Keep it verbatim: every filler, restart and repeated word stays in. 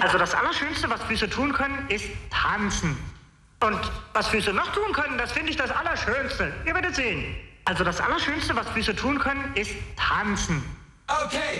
Also das Allerschönste, was Füße tun können, ist tanzen. Und was Füße noch tun können, das finde ich das Allerschönste. Ihr werdet sehen. Also das Allerschönste, was Füße tun können, ist tanzen. Okay.